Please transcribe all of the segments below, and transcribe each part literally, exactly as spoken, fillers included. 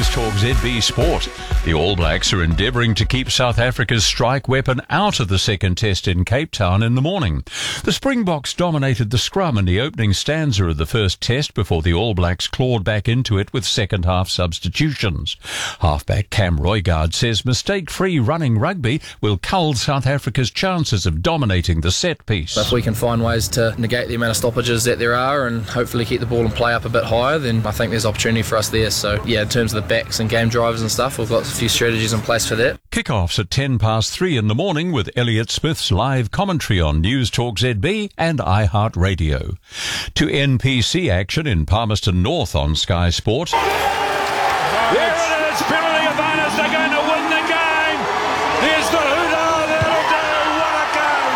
News Talk Z B Sport. The All Blacks are endeavouring to keep South Africa's strike weapon out of the second test in Cape Town in the morning. The Springboks dominated the scrum in the opening stanza of the first test before the All Blacks clawed back into it with second half substitutions. Halfback Cam Roygaard says mistake-free running rugby will cull South Africa's chances of dominating the set piece. If we can find ways to negate the amount of stoppages that there are and hopefully keep the ball and play up a bit higher, then I think there's opportunity for us there. So yeah, in terms of the backs and game drivers and stuff, we've got a few strategies in place for that. Kickoffs at ten past three in the morning with Elliot Smith's live commentary on News Talk Z B and iHeartRadio. To N P C action in Palmerston North on Sky Sport. There it is, penalty of bonus, they're going to win the game. There's the hooter, that'll do, what a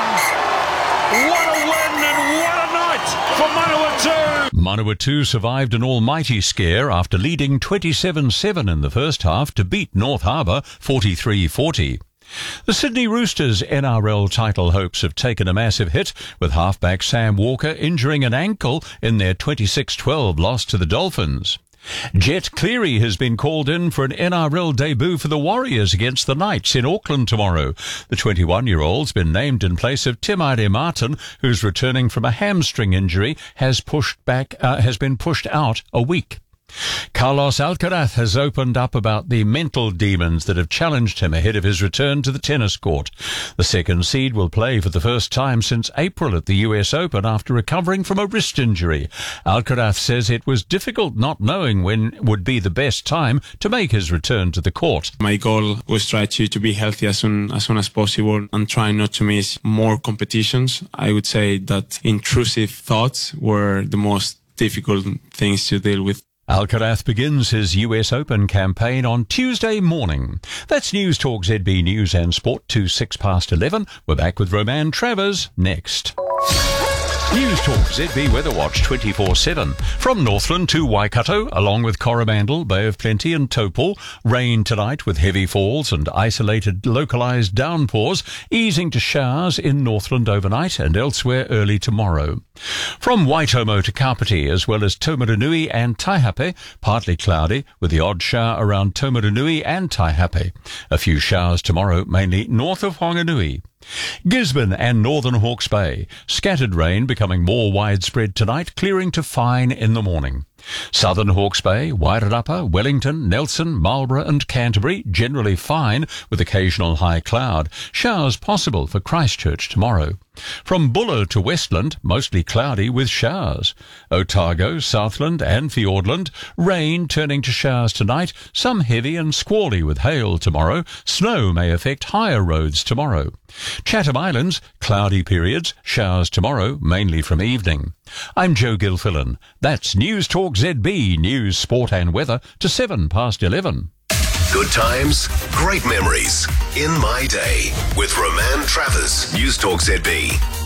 game. What a win and what a night for Manawatu. Manawatu survived an almighty scare after leading twenty-seven seven in the first half to beat North Harbour forty-three forty. The Sydney Roosters' N R L title hopes have taken a massive hit, with halfback Sam Walker injuring an ankle in their twenty-six twelve loss to the Dolphins. Jet Cleary has been called in for an N R L debut for the Warriors against the Knights in Auckland tomorrow. The twenty-one-year-old's been named in place of Tim Martin, who's returning from a hamstring injury, has pushed back, uh, has been pushed out a week. Carlos Alcaraz has opened up about the mental demons that have challenged him ahead of his return to the tennis court. The second seed will play for the first time since April at the U S Open after recovering from a wrist injury. Alcaraz says it was difficult not knowing when would be the best time to make his return to the court. My goal was try to, to be healthy as soon, as soon as possible and try not to miss more competitions. I would say that intrusive thoughts were the most difficult things to deal with. Alcaraz begins his U S Open campaign on Tuesday morning. That's News Talk Z B News and Sport to six past eleven. We're back with Roman Travers next. News Talk Z B Weather Watch twenty-four seven. From Northland to Waikato, along with Coromandel, Bay of Plenty and Taupo. Rain tonight with heavy falls and isolated localised downpours, easing to showers in Northland overnight and elsewhere early tomorrow. From Waitomo to Kapiti, as well as Taumarunui and Taihape, partly cloudy with the odd shower around Taumarunui and Taihape. A few showers tomorrow, mainly north of Whanganui. Gisborne and northern Hawke's Bay. Scattered rain becoming more widespread tonight, clearing to fine in the morning. Southern Hawke's Bay, Wairarapa, Wellington, Nelson, Marlborough and Canterbury, generally fine with occasional high cloud. Showers possible for Christchurch tomorrow. From Buller to Westland, mostly cloudy with showers. Otago, Southland and Fiordland, rain turning to showers tonight, some heavy and squally with hail tomorrow. Snow may affect higher roads tomorrow. Chatham Islands, cloudy periods, showers tomorrow, mainly from evening. I'm Joe Gilfillan. That's News Talk Z B, News, Sport and Weather to seven past eleven. Good times, great memories. In My Day with Roman Travers, News Talk Z B.